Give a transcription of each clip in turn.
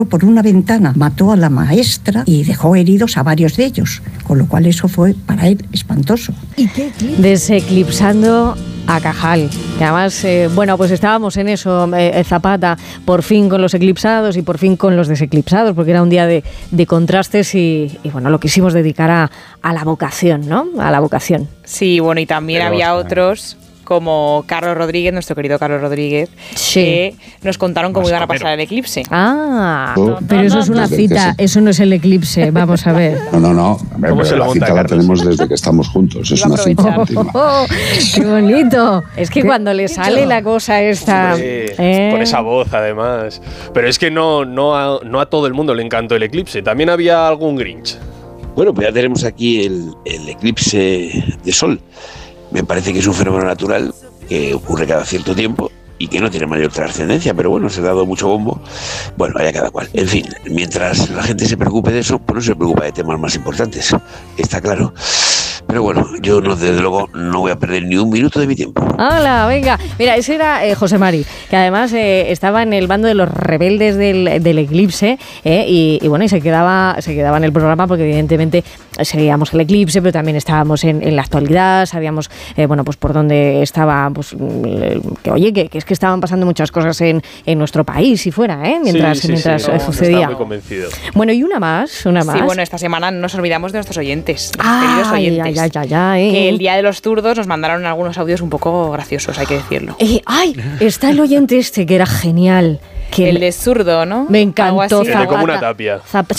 Por una ventana mató a la maestra y dejó heridos a varios de ellos, con lo cual eso fue para él espantoso. ¿Y qué? Deseclipsando a Cajal, que además, pues estábamos en eso, Zapata, por fin con los eclipsados y por fin con los deseclipsados, porque era un día de contrastes y lo quisimos dedicar a la vocación, ¿no? A la vocación. Sí, bueno, y también había otros como Carlos Rodríguez, nuestro querido Carlos Rodríguez, sí, que nos contaron cómo iban a pasar el eclipse. Pero eso es una cita, eso no es el eclipse, vamos a ver. No. Pero la cita la tenemos desde que estamos juntos, es una cita continua. ¡Qué bonito! Es que cuando le sale la cosa esta... Con esa voz, además. Pero es que no a todo el mundo le encantó el eclipse, también había algún Grinch. Bueno, pues ya tenemos aquí el eclipse de sol. Me parece que es un fenómeno natural que ocurre cada cierto tiempo y que no tiene mayor trascendencia, pero bueno, se ha dado mucho bombo. Bueno, allá cada cual. En fin, mientras la gente se preocupe de eso, pues no se preocupa de temas más importantes, está claro. Pero bueno, yo desde luego no voy a perder ni un minuto de mi tiempo. ¡Hala, venga! Mira, ese era José Mari, que además estaba en el bando de los rebeldes del eclipse, y se quedaba en el programa porque evidentemente seguíamos el eclipse, pero también estábamos en la actualidad, sabíamos pues por dónde estaba, pues que es que estaban pasando muchas cosas en nuestro país y fuera, mientras sucedía. Estaba muy convencido. Bueno, y una más. Sí, bueno, esta semana no nos olvidamos de nuestros oyentes, queridos oyentes. Que el día de los zurdos nos mandaron algunos audios un poco graciosos, hay que decirlo. Está el oyente este que era genial. El de zurdo, ¿no? Me encantó. El de como una tapia.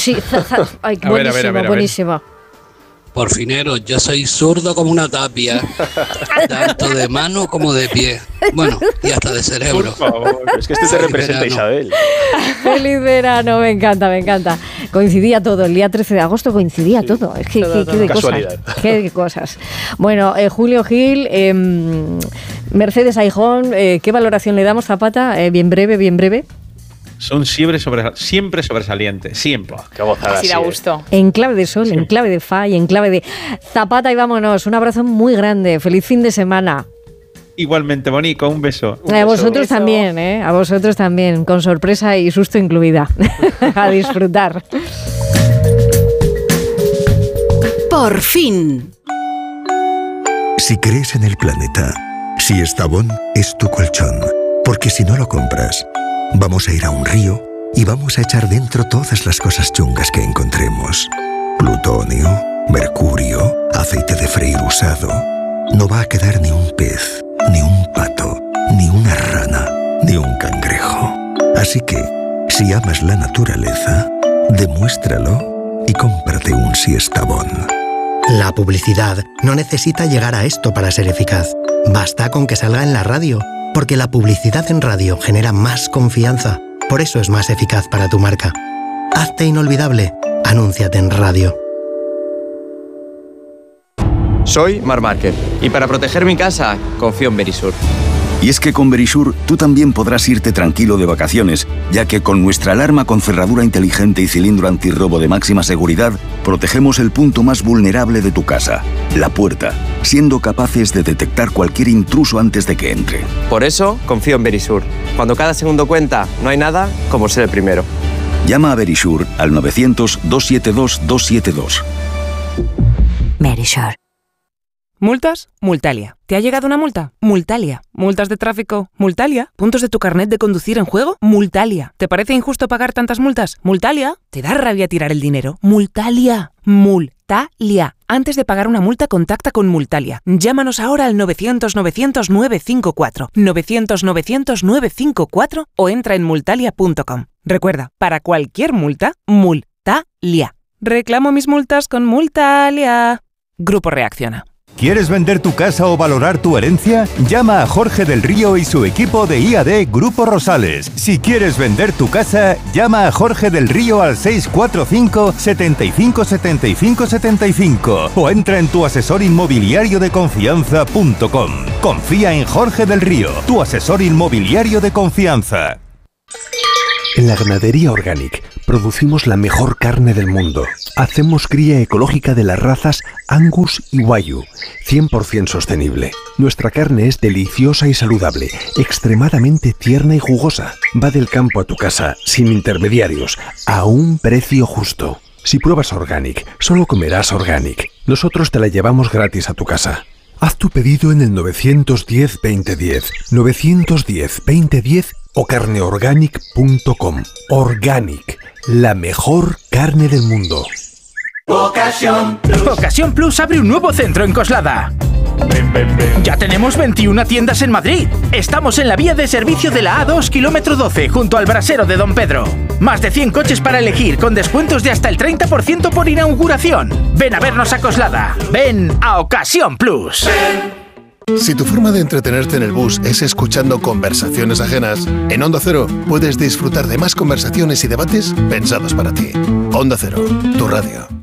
Buenísimo. Porfinero, yo soy zurdo como una tapia, tanto de mano como de pie. Bueno, y hasta de cerebro. Por favor, es que te representa Isabel. Feliz verano, me encanta. Coincidía todo, el día 13 de agosto coincidía todo. Es que todo. Qué de Casualidad. Qué cosas. Bueno, Julio Gil, Mercedes Aijón, ¿qué valoración le damos, Zapata? Bien breve. Son siempre sobresalientes, siempre. Qué gozada. Así da gusto. En clave de sol, en clave de fa y en clave de Zapata y vámonos. Un abrazo muy grande. Feliz fin de semana. Igualmente, Bonico, un beso. A vosotros también, a vosotros también, con sorpresa y susto incluida. A disfrutar. Por fin. Si crees en el planeta, si Estavón es tu colchón, porque si no lo compras, vamos a ir a un río y vamos a echar dentro todas las cosas chungas que encontremos. Plutonio, mercurio, aceite de freír usado. No va a quedar ni un pez, ni un pato, ni una rana, ni un cangrejo. Así que, si amas la naturaleza, demuéstralo y cómprate un Siestabón. La publicidad no necesita llegar a esto para ser eficaz. Basta con que salga en la radio, porque la publicidad en radio genera más confianza. Por eso es más eficaz para tu marca. Hazte inolvidable. Anúnciate en radio. Soy Marc Márquez y para proteger mi casa confío en Verisur. Y es que con Verisur tú también podrás irte tranquilo de vacaciones, ya que con nuestra alarma con cerradura inteligente y cilindro antirrobo de máxima seguridad, protegemos el punto más vulnerable de tu casa, la puerta, siendo capaces de detectar cualquier intruso antes de que entre. Por eso confío en Verisur. Cuando cada segundo cuenta, no hay nada como ser el primero. Llama a Verisur al 900-272-272. Verisur. ¿Multas? Multalia. ¿Te ha llegado una multa? Multalia. ¿Multas de tráfico? Multalia. ¿Puntos de tu carnet de conducir en juego? Multalia. ¿Te parece injusto pagar tantas multas? Multalia. ¿Te da rabia tirar el dinero? Multalia. Multalia. Antes de pagar una multa, contacta con Multalia. Llámanos ahora al 900-900-954. 900-900-954 o entra en multalia.com. Recuerda, para cualquier multa, Multalia. Reclamo mis multas con Multalia. Grupo Reacciona. ¿Quieres vender tu casa o valorar tu herencia? Llama a Jorge del Río y su equipo de IAD Grupo Rosales. Si quieres vender tu casa, llama a Jorge del Río al 645 75 75 75 o entra en tuasesorinmobiliariodeconfianza.com. Confía en Jorge del Río, tu asesor inmobiliario de confianza. En la Ganadería Organic producimos la mejor carne del mundo. Hacemos cría ecológica de las razas Angus y Wagyu, 100% sostenible. Nuestra carne es deliciosa y saludable, extremadamente tierna y jugosa. Va del campo a tu casa, sin intermediarios, a un precio justo. Si pruebas Organic, solo comerás Organic. Nosotros te la llevamos gratis a tu casa. Haz tu pedido en el 910-2010, 910-2010 o carneorganic.com. Organic, la mejor carne del mundo. Ocasión Plus abre un nuevo centro en Coslada. Ya tenemos 21 tiendas en Madrid. Estamos en la vía de servicio de la A2, kilómetro 12, junto al brasero de Don Pedro. Más de 100 coches para elegir, con descuentos de hasta el 30% por inauguración. Ven a vernos a Coslada. Ven a Ocasión Plus. Si tu forma de entretenerte en el bus es escuchando conversaciones ajenas, en Onda Cero puedes disfrutar de más conversaciones y debates pensados para ti. Onda Cero, tu radio.